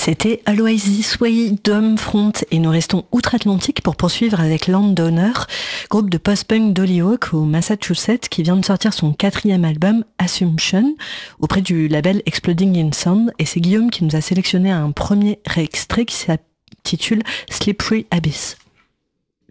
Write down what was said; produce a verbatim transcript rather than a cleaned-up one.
C'était Always This Way d'Homefront et nous restons outre-Atlantique pour poursuivre avec Landowner, groupe de post-punk d'Holyoke au Massachusetts qui vient de sortir son quatrième album Assumption auprès du label Exploding in Sound, et c'est Guillaume qui nous a sélectionné un premier extrait qui s'intitule Slippery Abyss.